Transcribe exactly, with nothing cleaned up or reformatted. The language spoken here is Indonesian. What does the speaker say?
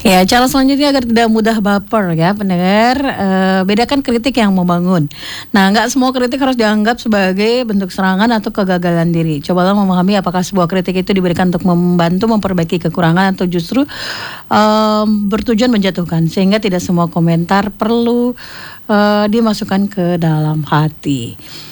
Ya, cara selanjutnya agar tidak mudah baper ya pendengar, eh, bedakan kritik yang membangun. Nah, nggak semua kritik harus dianggap sebagai bentuk serangan atau kegagalan diri. Cobalah memahami apakah sebuah kritik itu diberikan untuk membantu memperbaiki kekurangan atau justru em, bertujuan menjatuhkan. Sehingga tidak semua komentar perlu eh, dimasukkan ke dalam hati.